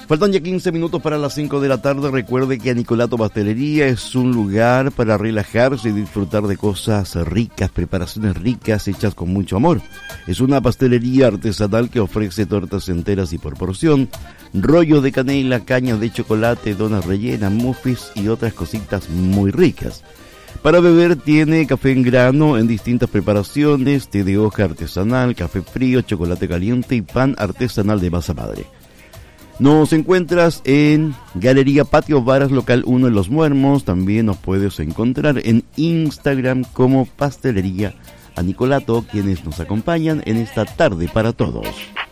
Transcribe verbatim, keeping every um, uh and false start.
Faltan ya quince minutos para las cinco de la tarde. Recuerde que Anicolato Pastelería es un lugar para relajarse y disfrutar de cosas ricas, preparaciones ricas hechas con mucho amor. Es una pastelería artesanal que ofrece tortas enteras y por porción, rollo de canela, caña de chocolate, donas rellenas, muffins y otras cositas muy ricas. Para beber tiene café en grano en distintas preparaciones, té de hoja artesanal, café frío, chocolate caliente y pan artesanal de masa madre. Nos encuentras en Galería Patio Varas, local uno en Los Muermos. También nos puedes encontrar en Instagram como Pastelería Anicolato, quienes nos acompañan en esta tarde para todos.